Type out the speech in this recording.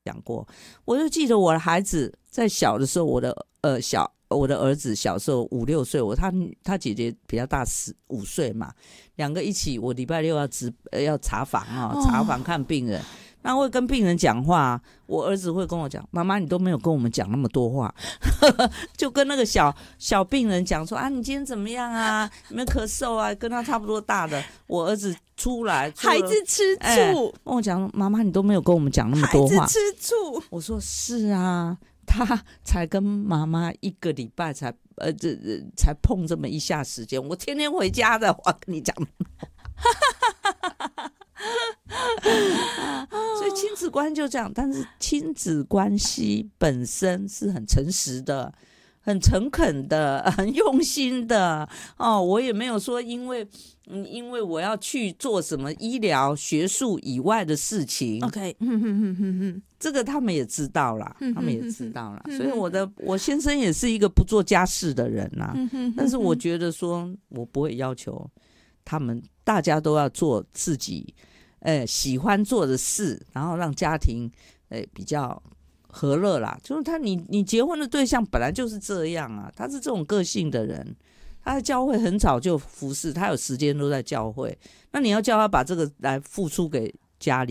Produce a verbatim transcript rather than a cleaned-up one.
讲过，我就记得我的孩子在小的时候，我的呃小我的儿子小时候五六岁，我他他姐姐比较大十五岁嘛，两个一起，我礼拜六要值呃要查房啊、哦，查房看病人。那会跟病人讲话，我儿子会跟我讲：“妈妈，你都没有跟我们讲那么多话，就跟那个小小病人讲说啊，你今天怎么样啊？有没有咳嗽啊？跟他差不多大的，我儿子出来， 孩子吃醋， 哎、跟我讲，妈妈，你都没有跟我们讲那么多话。 孩子吃醋， 我说是啊，他才跟妈妈一个礼拜才呃这才碰这么一下时间，我天天回家的，我跟你讲。”所以亲子关系就这样，但是亲子关系本身是很诚实的、很诚恳的、很用心的哦。我也没有说因为嗯，因为我要去做什么医疗学术以外的事情。 OK， 嗯哼哼哼哼， 这个他们也知道啦， 嗯、 他们也知道啦。 嗯、 所以我的我先生也是一个不做家事的人啦、 嗯、 但是我觉得说，我不会要求他们大家都要做自己。呃，喜欢做的事，然后让家庭呃比较和乐啦。就是他你，你结婚的对象本来就是这样啊，他是这种个性的人，他在教会很早就服侍，他有时间都在教会，那你要叫他把这个来付出给家里。